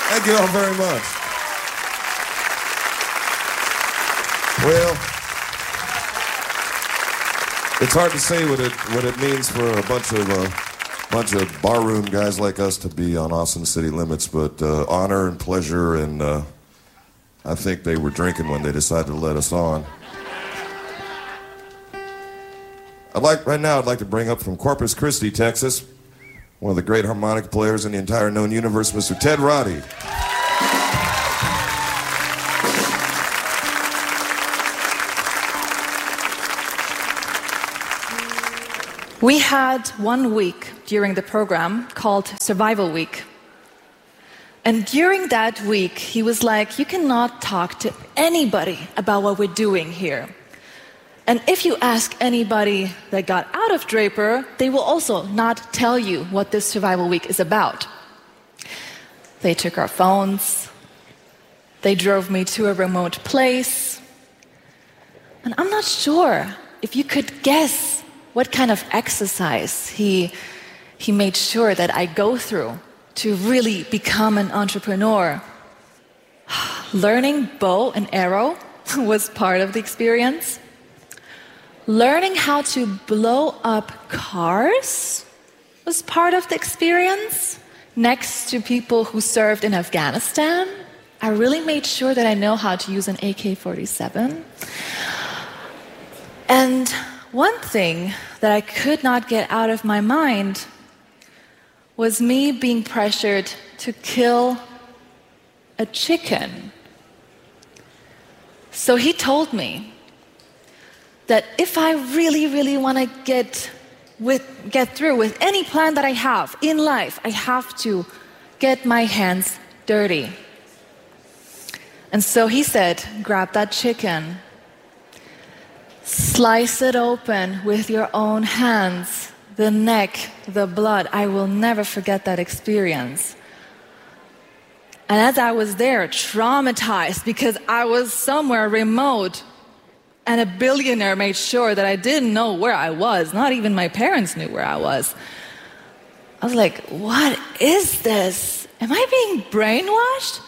Thank you all very much. Well, it's hard to say what it means for a bunch of barroom guys like us to be on Austin City Limits, but honor and pleasure, and I think they were drinking when they decided to let us on. Right now I'd like to bring up from Corpus Christi, Texas, one of the great harmonica players in the entire known universe, Mr. Ted Roddy. We had 1 week during the program called Survival Week. And during that week, he was like, you cannot talk to anybody about what we're doing here. And if you ask anybody that got out of Draper, they will also not tell you what this Survival Week is about. They took our phones. They drove me to a remote place. And I'm not sure if you could guess what kind of exercise he made sure that I go through to really become an entrepreneur. Learning bow and arrow was part of the experience. Learning how to blow up cars was part of the experience. Next to people who served in Afghanistan, I really made sure that I know how to use an AK-47. And one thing that I could not get out of my mind was me being pressured to kill a chicken. So he told me that if I really, really want to get through with any plan that I have in life, I have to get my hands dirty. And so he said, grab that chicken, slice it open with your own hands, the neck, the blood. I will never forget that experience. And as I was there, traumatized because I was somewhere remote, and a billionaire made sure that I didn't know where I was. Not even my parents knew where I was. I was like, what is this? Am I being brainwashed?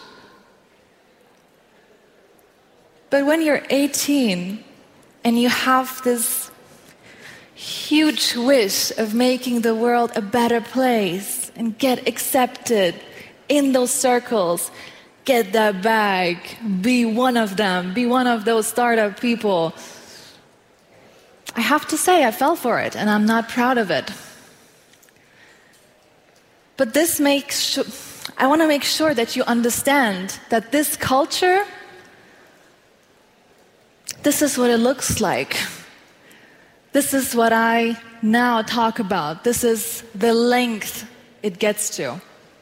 But when you're 18 and you have this huge wish of making the world a better place and get accepted in those circles, get that bag, be one of them, be one of those startup people. I have to say, I fell for it, and I'm not proud of it. But I want to make sure that you understand that this culture, this is what it looks like. This is what I now talk about. This is the length it gets to.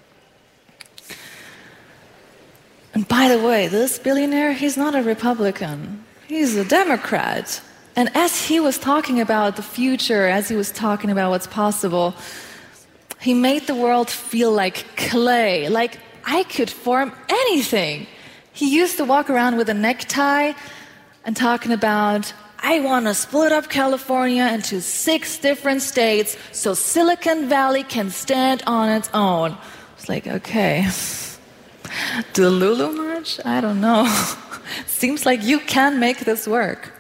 And by the way, this billionaire, he's not a Republican. He's a Democrat. And as he was talking about the future, as he was talking about what's possible, he made the world feel like clay, like I could form anything. He used to walk around with a necktie and talking about, I want to split up California into 6 different states so Silicon Valley can stand on its own. It's like, okay. Delulu much? I don't know. Seems like you can make this work.